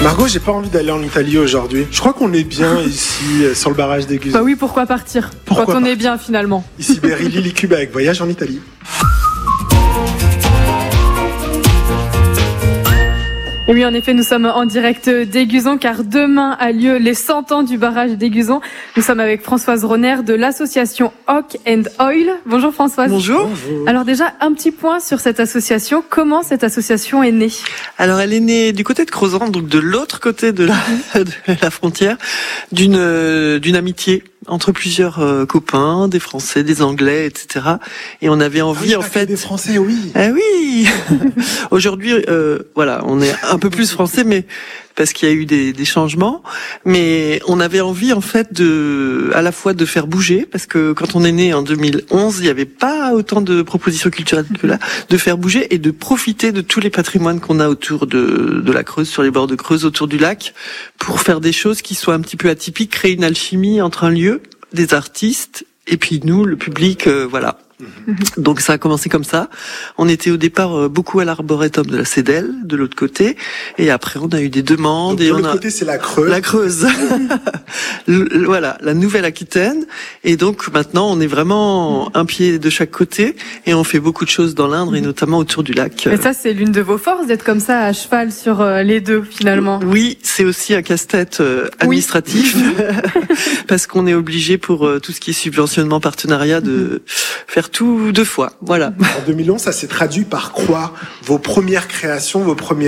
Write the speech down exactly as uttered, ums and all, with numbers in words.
Margot, j'ai pas envie d'aller en Italie aujourd'hui. Je crois qu'on est bien ici, euh, sur le barrage des Guzons. Bah oui, pourquoi partir Pourquoi quand on partir est bien finalement. Ici Berry Lilicube avec Voyage en Italie. Et oui, en effet, nous sommes en direct d'Aiguzon car demain a lieu les cent ans du barrage d'Aiguzon. Nous sommes avec Françoise Ronner de l'association Hawk and Oil. Bonjour Françoise. Bonjour. Bonjour. Alors déjà, un petit point sur cette association. Comment cette association est née ? Alors elle est née du côté de Crozant, donc de l'autre côté de la, de la frontière, d'une euh, d'une amitié entre plusieurs euh, copains, des Français, des Anglais, et cetera. Et on avait envie Ah oui, en fait. des Français, oui. Eh oui. Aujourd'hui, euh, voilà, on est un peu plus français, mais parce qu'il y a eu des, des changements, mais on avait envie en fait de, à la fois de faire bouger, parce que quand on est né en deux mille onze, il n'y avait pas autant de propositions culturelles que là, de faire bouger et de profiter de tous les patrimoines qu'on a autour de, de la Creuse, sur les bords de Creuse, autour du lac, pour faire des choses qui soient un petit peu atypiques, créer une alchimie entre un lieu, des artistes, et puis nous, le public, euh, voilà. Donc ça a commencé comme ça. On était au départ beaucoup à l'arboretum de la Cédelle, de l'autre côté, et après on a eu des demandes. Donc, et de on l'autre a côté, c'est la Creuse. la Creuse, Le- voilà, la Nouvelle-Aquitaine. Et donc maintenant on est vraiment un pied de chaque côté, et on fait beaucoup de choses dans l'Indre et notamment autour du lac. Et ça, c'est l'une de vos forces d'être comme ça à cheval sur euh, les deux finalement. Oui, c'est aussi un casse-tête euh, administratif, parce qu'on est obligé pour euh, tout ce qui est subventionnement, partenariat, de faire tout deux fois. Voilà. En deux mille onze, ça s'est traduit par quoi? Vos premières créations, vos premières